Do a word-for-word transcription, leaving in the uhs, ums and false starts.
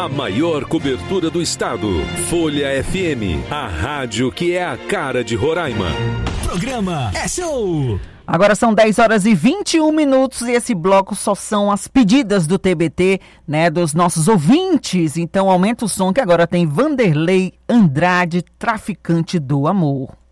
A maior cobertura do estado. Folha F M, a rádio que é a cara de Roraima. Programa É Show! Agora são dez horas e vinte e um minutos e esse bloco só são as pedidas do T B T, né, dos nossos ouvintes. Então aumenta o som que agora tem Vanderlei Andrade, Traficante do Amor.